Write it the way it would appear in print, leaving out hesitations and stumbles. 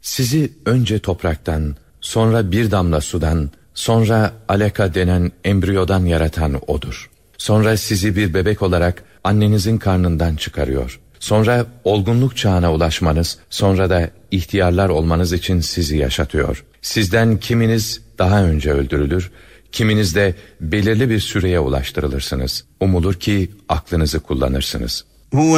Sizi önce topraktan, sonra bir damla sudan, sonra alaka denen embriyodan yaratan O'dur. Sonra sizi bir bebek olarak annenizin karnından çıkarıyor. Sonra olgunluk çağına ulaşmanız, sonra da ihtiyarlar olmanız için sizi yaşatıyor. Sizden kiminiz daha önce öldürülür, kiminiz de belirli bir süreye ulaştırılırsınız. Umulur ki aklınızı kullanırsınız.